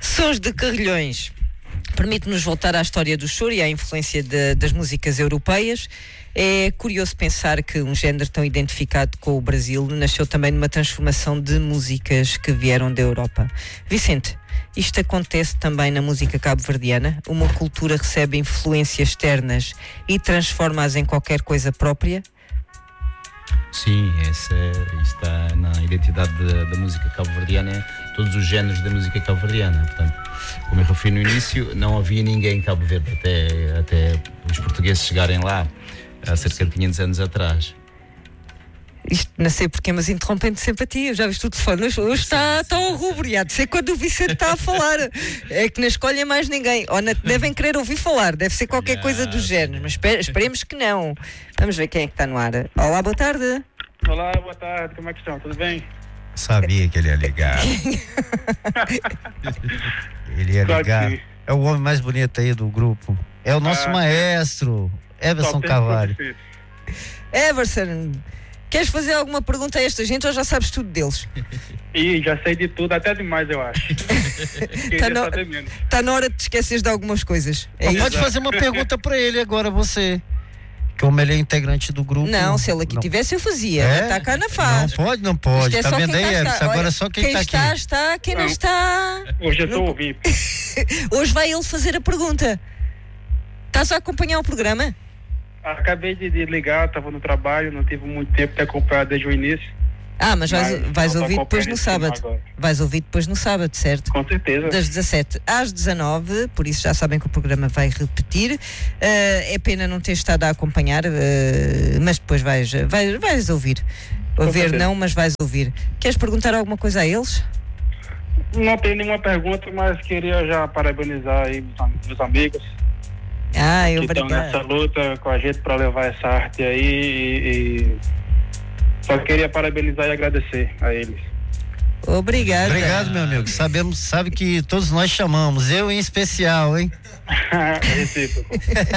Sons de Carrilhões. Permite-nos voltar à história do choro e à influência das músicas europeias. É curioso pensar que um género tão identificado com o Brasil nasceu também numa transformação de músicas que vieram da Europa. Vicente, isto acontece também na música cabo-verdiana? Uma cultura recebe influências externas e transforma-as em qualquer coisa própria? Sim, está na identidade da música cabo-verdiana, todos os géneros da música cabo-verdiana. Portanto, como eu referi no início, não havia ninguém em Cabo Verde até os portugueses chegarem lá há cerca de 500 anos atrás. Isto não sei porquê, mas interrompendo sempre a ti. Eu já viste o telefone, hoje está rubriado. Sei quando o Vicente está a falar. É que não escolhem mais ninguém. Ou não devem querer ouvir falar. Deve ser qualquer coisa do género. Mas esperemos que não. Vamos ver quem é que está no ar. Olá, boa tarde. Olá, boa tarde. Como é que estão? Tudo bem? Sabia que ele ia ligar. Ele ia ligar. É o homem mais bonito aí do grupo. É o nosso maestro, Everson Carvalho. Everson, queres fazer alguma pergunta a esta gente ou já sabes tudo deles? Já sei de tudo, até demais, eu acho. Está na hora de te esqueceres de algumas coisas. Pode fazer uma pergunta para ele agora, você. Como ele é integrante do grupo. Não, se ele aqui tivesse, eu fazia. Está cá na faz. Não pode. Está vendo aí, Everson? Agora só quem está aqui. Está, quem não está. Hoje eu estou ouvindo. Hoje vai ele fazer a pergunta. Estás a acompanhar o programa? Acabei de ligar, estava no trabalho, não tive muito tempo de acompanhar desde o início. Mas vais ouvir depois no sábado. Vais ouvir depois no sábado, certo? Com certeza. Das 17 às 19, por isso já sabem que o programa vai repetir. É pena não ter estado a acompanhar, mas depois vais ouvir. Ouvir não, mas vais ouvir. Queres perguntar alguma coisa a eles? Não tenho nenhuma pergunta, mas queria já parabenizar aí meus amigos. Que estão nessa luta com a gente para levar essa arte aí e só queria parabenizar e agradecer a eles. Obrigado, meu amigo. Sabe que todos nós chamamos, eu em especial, hein? Recíproco.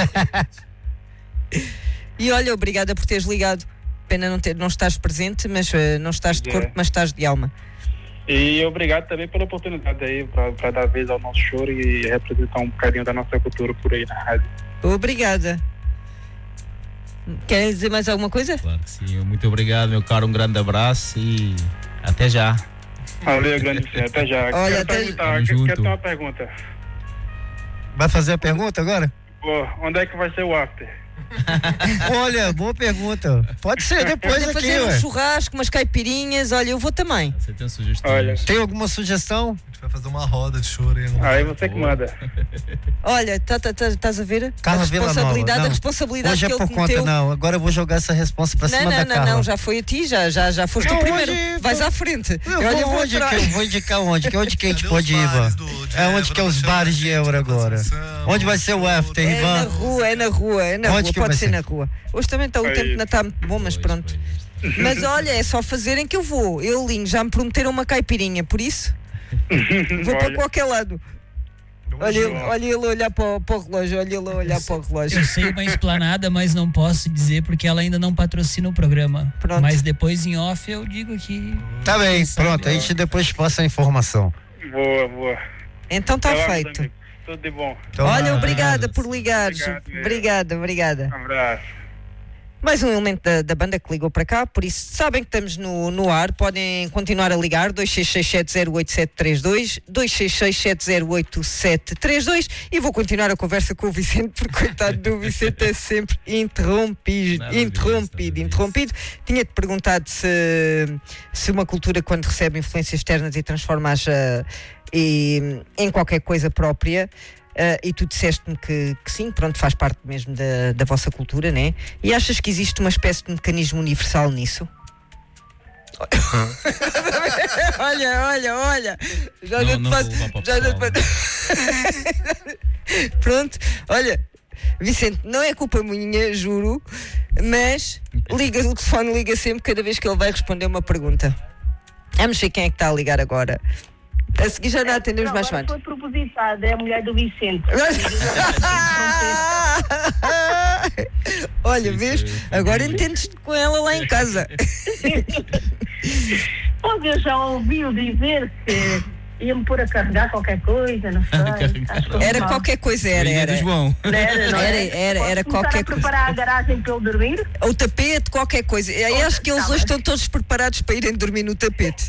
E olha, obrigada por teres ligado. Pena não estás presente, mas não estás de corpo, mas estás de alma. E obrigado também pela oportunidade aí para dar vez ao nosso choro e representar um bocadinho da nossa cultura por aí na rádio. Obrigada. Querem dizer mais alguma coisa? Claro que sim. Muito obrigado, meu caro. Um grande abraço e até já. Valeu, grande senhor. Até já. Olha, quero ter uma pergunta. Vai fazer a pergunta agora? Onde é que vai ser o after? Olha, boa pergunta. Pode ser depois aqui, fazer um churrasco, umas caipirinhas. Olha, eu vou também. Você tem sugestões? Tem alguma sugestão? A gente vai fazer uma roda de choro aí você que manda. Olha, estás a ver? Carla A responsabilidade hoje que é por ele cometeu. conta, não. Agora eu vou jogar essa responsa pra cima da Carla. Não, já foi a ti, já foste o primeiro. Vais à frente. Eu vou indicar onde? Onde que a gente pode ir, Ivan? Onde que é os bares de euro agora? Onde vai ser o after, Ivan? É na rua. Pode ser na rua. Hoje também o tempo não está muito bom, mas pronto. Mas olha, é só fazerem que eu vou. Eu, Linho, já me prometeram uma caipirinha, por isso vou para qualquer lado. Olha ele a olhar para o relógio. Eu sei uma esplanada, mas não posso dizer porque ela ainda não patrocina o programa. Pronto. Mas depois em off eu digo que... Tá bem, pronto, a gente depois passa a informação. Boa. Então está feito. Tudo de bom. Olha, obrigada por ligares. Obrigada. Um abraço. Mais um elemento da banda que ligou para cá, por isso sabem que estamos no ar, podem continuar a ligar 266708732, 266708732 e vou continuar a conversa com o Vicente, porque coitado do Vicente é sempre interrompido. Tinha-te perguntado se uma cultura, quando recebe influências externas e transforma-as em qualquer coisa própria, e tu disseste-me que sim, pronto, faz parte mesmo da vossa cultura, né? E achas que existe uma espécie de mecanismo universal nisso? Olha. Já não Pronto, olha, Vicente, não é culpa minha, juro, mas o telefone liga sempre cada vez que ele vai responder uma pergunta. Vamos ver quem é que está a ligar agora. A seguir já não atendemos mais chamadas. Foi propositada, é a mulher do Vicente. Olha, vês? Agora entendes com ela lá em casa. Pois eu já ouvi dizer Ia-me pôr a carregar qualquer coisa, não sei. Era qualquer coisa, era. João. Era qualquer coisa. Preparar a garagem para ele dormir? O tapete, qualquer coisa. Eu acho que eles hoje estão todos preparados para irem dormir no tapete.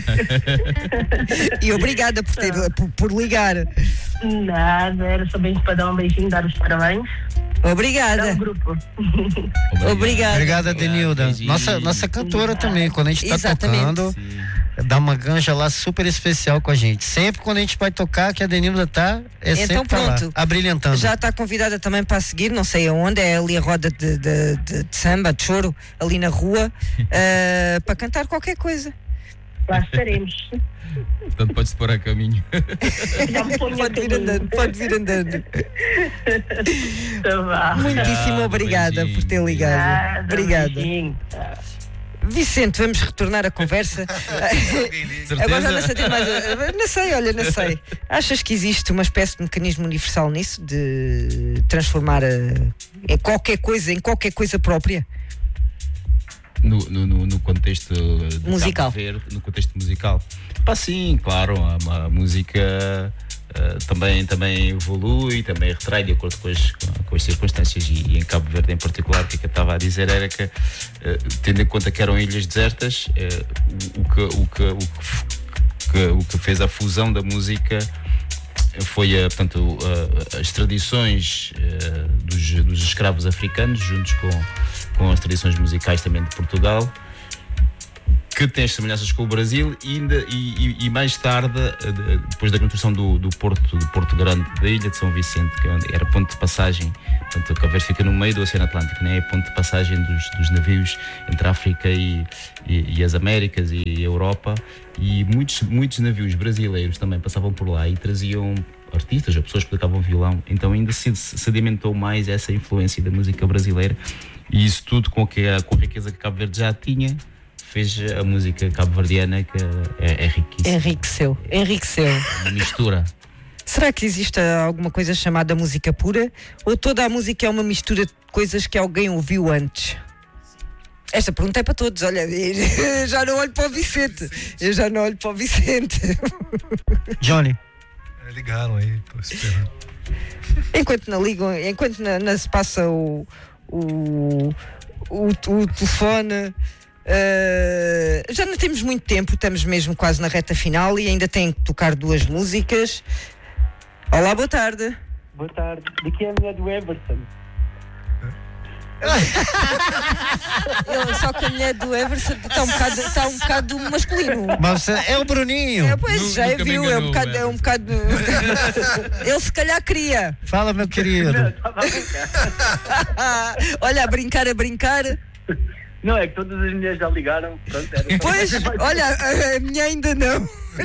E obrigada por ligar. Nada, era só mesmo para dar um beijinho, dar os parabéns. Obrigada. Grupo. Obrigada. Obrigada, Denilda. Nossa cantora também, quando a gente está tocando, dá uma ganja lá super especial com a gente. Sempre quando a gente vai tocar, que a Denilda tá, então sempre pronto, lá, abrilhantando. Já está convidada também para seguir, não sei aonde, é ali a roda de samba, de choro, ali na rua, para cantar qualquer coisa. Lá estaremos. Portanto, pode-se pôr a caminho. Pode vir andando. Então, Muitíssimo obrigada por ter ligado. Obrigada. Vicente, vamos retornar a conversa. Agora já não sei mais. Não sei. Achas que existe uma espécie de mecanismo universal nisso, de transformar em qualquer coisa própria? No contexto musical. No contexto musical. Sim, claro, a música também evolui, também retrai de acordo com as circunstâncias, e em Cabo Verde em particular, o que eu estava a dizer era que, tendo em conta que eram ilhas desertas, o que fez a fusão da música foi portanto, as tradições dos escravos africanos, juntos com as tradições musicais também de Portugal, que tem as semelhanças com o Brasil, e mais tarde, depois da construção do Porto Grande da ilha de São Vicente, que era ponto de passagem, portanto, Cabo Verde fica no meio do Oceano Atlântico, né? É ponto de passagem dos navios entre a África e as Américas e a Europa, e muitos navios brasileiros também passavam por lá e traziam artistas, as pessoas que tocavam violão, então ainda se sedimentou mais essa influência da música brasileira, e isso tudo com a riqueza que Cabo Verde já tinha, fez a música cabo-verdiana, que é riquíssima. Enriqueceu. Uma mistura. Será que existe alguma coisa chamada música pura? Ou toda a música é uma mistura de coisas que alguém ouviu antes? Esta pergunta é para todos. Olha, eu já não olho para o Vicente. Johnny. Ligaram aí, estou esperando. Enquanto não ligam, enquanto não se passa o telefone... já não temos muito tempo, estamos mesmo quase na reta final e ainda tem que tocar 2 músicas. Olá, boa tarde. Boa tarde, daqui é a mulher do Everson. Só que a mulher do Everson está um bocado masculino. Mas é o Bruninho. Pois, já viu, é um bocado. Ele se calhar queria. Fala, meu querido. Olha, a brincar. Não, é que todas as mulheres já ligaram. Pronto, pois, olha, a minha ainda não.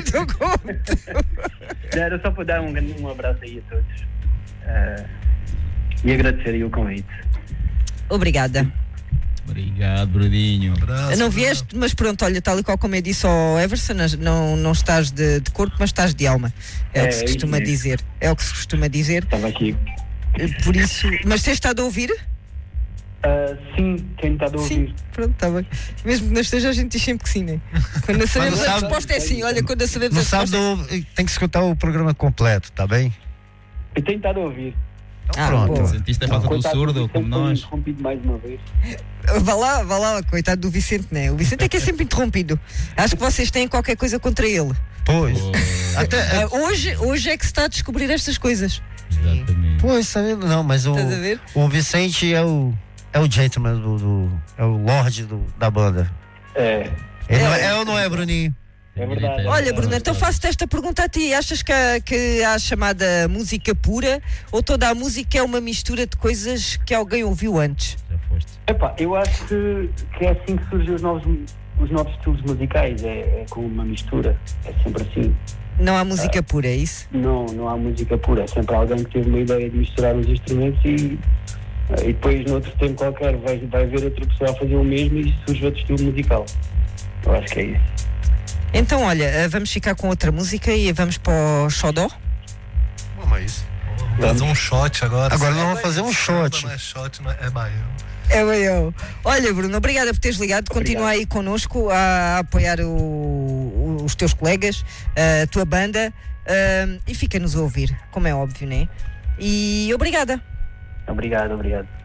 Era só para dar um abraço aí a todos. E agradecer aí o convite. Obrigada. Obrigado, Bruninho. Não vieste, mas pronto, olha, tal e qual como eu disse ao Everson, não estás de corpo, mas estás de alma. É o que se costuma dizer. É o que se costuma dizer. Estava aqui. Por isso. Mas tens estado a ouvir? Sim, tenho estado a ouvir. Sim, pronto, está bem. Mesmo que não esteja, a gente diz sempre que sim, né? Quando não sabemos a resposta é sim. Olha, quando não sabemos a resposta. Tem que escutar o programa completo, tá bem? Eu tenho estado a ouvir. Então, pronto. Sentiste a falta do surdo, como nós? Interrompido mais uma vez. Vá lá, coitado do Vicente, né? O Vicente é que é sempre interrompido. Acho que vocês têm qualquer coisa contra ele. Pois. Até, hoje é que se está a descobrir estas coisas. Exatamente. Pois, sabe? Não, mas o Vicente é o gentleman é o lord da banda. É ou não é, Bruninho? É verdade. Olha, Bruno, então faço-te esta pergunta a ti. Achas que há a chamada música pura, ou toda a música é uma mistura de coisas que alguém ouviu antes? Já foste. Eu acho que é assim que surgem os novos estilos musicais. É com uma mistura. É sempre assim. Não há música pura, é isso? Não há música pura. É sempre alguém que teve uma ideia de misturar os instrumentos e depois, noutro tempo qualquer, vai ver outra pessoa a fazer o mesmo e surge outro estilo musical. Eu acho que é isso. Então, olha, vamos ficar com outra música e vamos para o Xodó. Vamos a isso. Vamos fazer um shot agora. Agora nós vamos fazer um shot. Não é shot, não é baião. É baião. Olha, Bruno, obrigada por teres ligado. Continua aí connosco a apoiar o os teus colegas, a tua banda, e fica-nos a ouvir, como é óbvio, né? E obrigada. Obrigado.